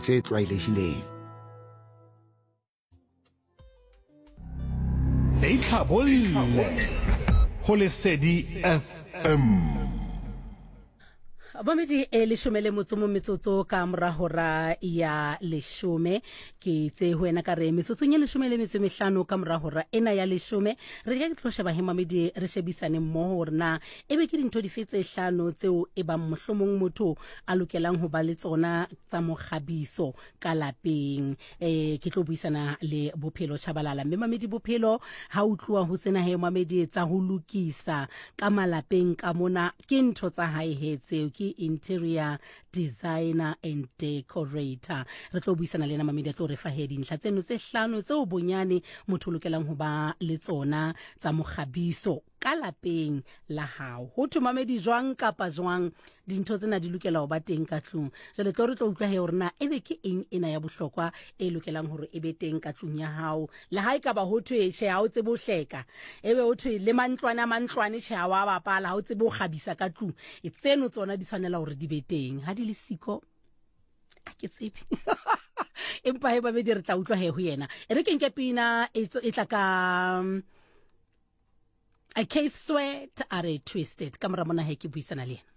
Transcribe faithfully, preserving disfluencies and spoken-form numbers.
tse tlwaelehileng. Itlhabolle ho Lesedi F M. Bomedi e leshome le motso mo metsotso ka mora hora ya leshome ke tse ho ena ka re metsotso nye leshome le metso mehlano ka mora hora ena ya leshome re ka tlo sheba hema medi re shebisane mmoho hore na ebe ke dintho di fetse hlano tseo e ba mohlomong motho a lokelang ho ba le tsona tsa moghabiso ka lapeng. eh ke tlo buisana le Bophelo Chabalala mme mamedi Bophelo ha utlwa ho tsena he mamedi tsa ho lokisa ka malapeng ka mona ke ntho tsa hae hetse ke interior designer and decorator. Re tlo buisana le ena mamedi a tlo re fa he dintlha tseno tse hlano tseo bonyane motho lokelang ho ba le tsona tsa moghabiso ka lapeng la hao. Ho thwe mamedi jwang kapa jwang dintho tsena di lokela ho ba teng ka tlung. Jwale tlo re tlo utlwa he hore na ebe ke eng ena ya bohlokwa e lokelang hore ebe teng ka tlung ya hao. Le ha ekaba ho thwe she ha o tsebe ho hleka, ebe ho thwe le mantlwana mantlwane she ha wa bapala ha o tsebe ho kgabisa ka tlung, e tseno tsona di tshwanela hore di be teng. Ha di le siko a ke tsebe empa he babedi re tla utlwa he ho yena. E re ke nke pina e tla ka a Keith Sweat are Twisted ka mora mona he ke buisana le yena.